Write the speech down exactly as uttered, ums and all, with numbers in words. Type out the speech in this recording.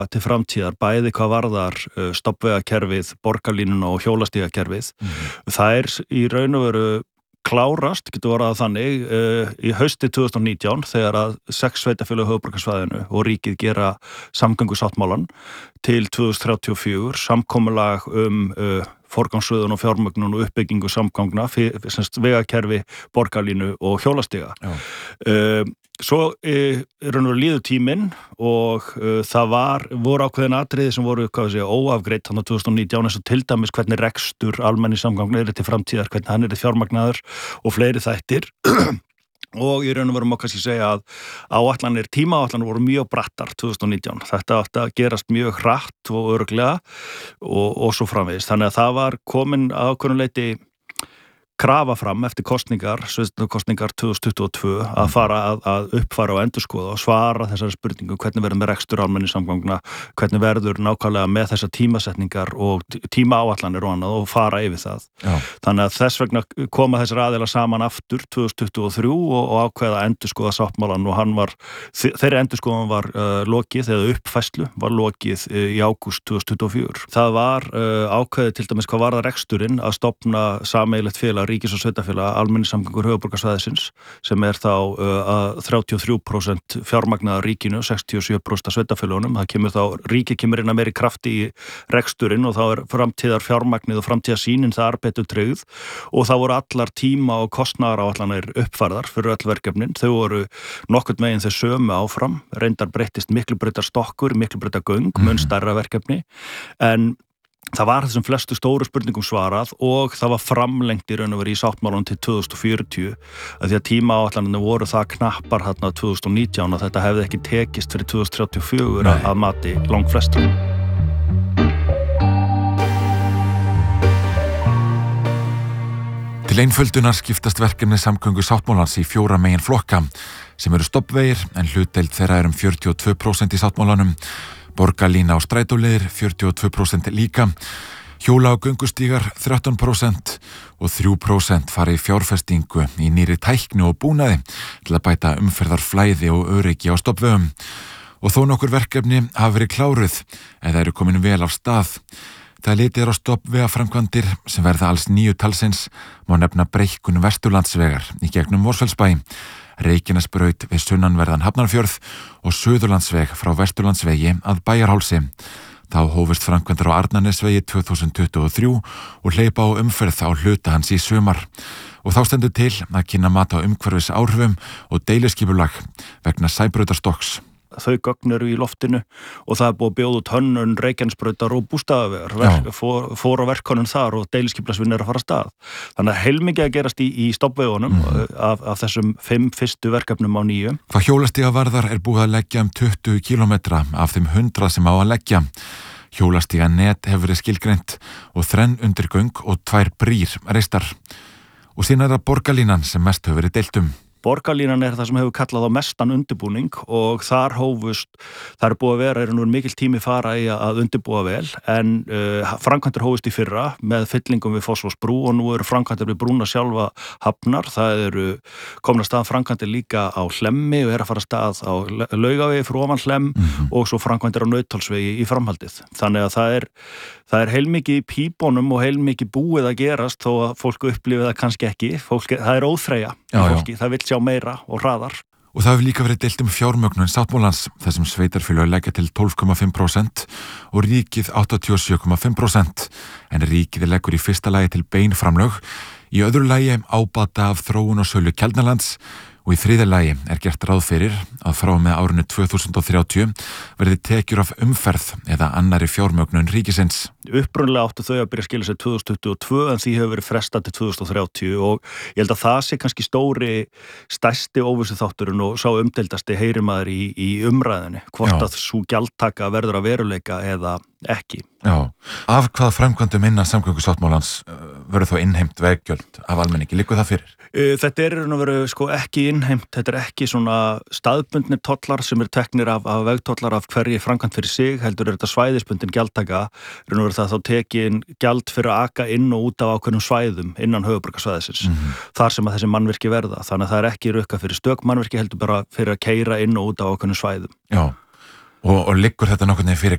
til framtíðar, bæði hvað varðar uh, stofnvegakerfið, borgarlínuna og hjólastígakerfið. Mm. Það er í raun og veru klárast, getur orðað þannig, uh, í hausti tvö þúsund og nítján þegar að sex sveitarfélög á höfuðborgarsvæðinu og ríkið gera samgöngusáttmálan til tvö þúsund þrjátíu og fjögur, samkomulag um uh, forgangsröðun og fjármögnun og uppbyggingu samgangna, vegakerfi, borgarlínu og hjólastíga. Uh, svo uh, er hann líður tíminn og uh, það var, voru ákveðin atriði sem voru, hvað sé, óafgreitt þannig tvö þúsund og nítján, eins og til dæmis hvernig rekstur almenningssamgangna er til framtíðar, hvernig hann er fjármagnaður og fleiri þættir. Og í raun og veru má kannski segja að áætlanir, tímaáætlanir voru mjög brattar tvö þúsund og nítján. Þetta átti að gerast mjög hratt og örugglega og, og svo framvegis. Þannig að það var komin að ákveðnu leyti krafa fram eftir kosningar, sveitarstjórnarkosningar tvö þúsund tuttugu og tvö að fara að, að uppfæra og endurskoða og svara þessari spurningu hvernig verður með rekstur almenningssamgangna, hvernig verður nákvæmlega með þessar tímasetningar og tímaáætlanir og annað og fara yfir það. Já. Þannig að þess vegna koma þessar aðilar saman aftur tvö þúsund tuttugu og þrjú og, og ákveða að endurskoða sáttmálan og hann var, þeirri endurskoðan var uh, lokið, eða uppfæslu var lokið uh, í ágúst tvö þúsund tuttugu og fjögur. Það var uh, ákveðið til dæmis hvað varðar reksturinn að stofna sameiginlegt félag ríkis og sveitarfélaga almenningssamgöngur höfuðborgarsvæðisins sem er þá uh, þrjátíu og þrjú prósent fjármagnaða ríkinu, sextíu og sjö prósent af sveitarfélögunum. Það kemur þá, ríkið kemur inn að meiri krafti í reksturinn og þá er framtíðar fjármagnið og framtíðarsýnin þar betur tryggð og það voru allar tíma og kostnaðaráætlanir uppfærðar fyrir öll verkefnin. Þau voru nokkurn megin þau sömu áfram, reyndar breyttist Miklubrautarstokkur, Miklubrautargöng, mun stærra verkefni, en það var þessum flestu stóru spurningum svarað og það var framlengt í raun og veru í sáttmálanum til tvö þúsund og fjörutíu að því að tímaáætlanirnar voru það knappar þarna tvö þúsund og nítján að þetta hefði ekki tekist fyrir tvö þúsund þrjátíu og fjögur Nei. Að mati langflestra. Til einföldunar skiptast verkefni samgöngu sáttmálans í fjóra megin flokka sem eru stofnvegir en hlutdeild þeirra er um fjörutíu og tvö prósent í sáttmálanum. Borgarlína og strætóleiðir fjörutíu og tvö prósent líka, hjóla- og göngustígar þrettán prósent og þrjú prósent fara í fjárfestingu í nýri tækni og búnaði til að bæta umferðarflæði og öryggi á stofnvegum. Og þó nokkur verkefni hafa verið kláruð eða eru komin vel af stað. Það litið er á stofnvegaframkvæmdir sem verða alls níu talsins, má nefna breikkun Vesturlandsvegar í gegnum Mosfellsbæ, Reykjanesbraut við sunnanverðan Hafnarfjörð og Suðurlandsveg frá Vesturlandsvegi að Bæjarhálsi. Þá hófust framkvæmdir á Arnarnesvegi tvö þúsund tuttugu og þrjú og hleypa á umferð á hluta hans í sumar. Og þá stendur til að kynna mat á umhverfis áhrifum og deiliskipulag vegna Sæbrautarstokks. Þau gögn eru í loftinu og það er búið að bjóða út hönnun Reykjanesbrautar og Bústaðavegar, Ver, fór, fór á verkonum þar og deiliskipulagsvinna er að fara af stað. Þannig að heilmikið að gerast í, í stofnvegunum mm. af, af þessum fimm fyrstu verkefnum á nýju. Hvað hjólastíga varðar er búið að leggja um tuttugu kílómetra af þeim hundrað sem á að leggja. Hjólastíga net hefur verið skilgreint og þrenn undirgöng og tvær brýr reistar. Og síðan er það borgarlínan sem mest hefur verið deilt um. Borgarlínan er það sem hefur kallað á mestan undirbúning og þar hófust, það er búið að vera, er nú mikil tími fara í að undirbúa vel en uh, framkvæmdir hófust í fyrra með fyllingum við Fossvogsbrú og nú eru framkvæmdir við brúna sjálfa Hafnar, það eru komna stað framkvæmdir líka á Hlemmi og er að fara stað á Laugavegi fyrir ofan Hlemm mm-hmm. og svo framkvæmdir á Nauthólsvegi í framhaldið. Þannig að það er, það er heilmikið í pípunum og heilmikið búið að gerast þó að fólk upplifið það kannski ekki, fólk, það er óþreyja í fólki, það vill sjá meira og hraðar. Og það hefur líka verið deilt um fjármögnun sáttmálans þessum sveitarfélög leggja til tólf komma fimm prósent og ríkið áttatíu og sjö komma fimm prósent en ríkið leggur í fyrsta lagi til beinframlög, í öðru lagi ábata af þróun og sölu Keldnalands og í þriðja lagi er gert ráð fyrir að frá með árinu tvö þúsund og þrjátíu verði tekjur af umferð eða annari fjármögnun ríkisins. Upprunlega áttu þau að byrja að skila sér tvö þúsund tuttugu og tvö en því hefur verið frestað til tvö þúsund og þrjátíu og ég held að það sé kannski stóri stærsti óvissu þátturinn og sá umdeildasti heyrimaður í, í umræðinni hvort Já. Að sú gjaldtaka verður að veruleika eða ekki. Já, af hvað framkvæmdum innan samgöngusáttmálans verður þá innheimt veggjöld af almenningi, liggur það fyrir? Þetta er nú verið sko ekki innheimt, þetta er ekki svona staðbundnir tollar sem er teknir af, af vegtollar af hverji framkvæmd fyrir sig, heldur er þetta svæðisbundin gjaldtaka, er nú verið það þá tekin gjald fyrir að aka inn og út af ákveðnum svæðum innan höfuðborgarsvæðisins, mm-hmm. þar sem að þessi mannvirki verða, þannig að það er ekki rukka fyrir stök mannvirki, heldur bara fyrir að keyra inn og út af ákveðnum svæðum. Já. Og, og liggur þetta nokkurn veginn fyrir